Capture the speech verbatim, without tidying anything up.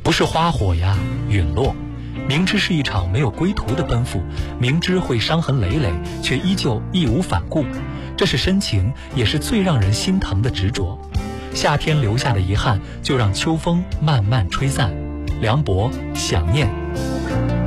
不是花火呀陨落，明知是一场没有归途的奔赴，明知会伤痕累累，却依旧义无反顾，这是深情，也是最让人心疼的执着。夏天留下的遗憾，就让秋风慢慢吹散。梁博，想念。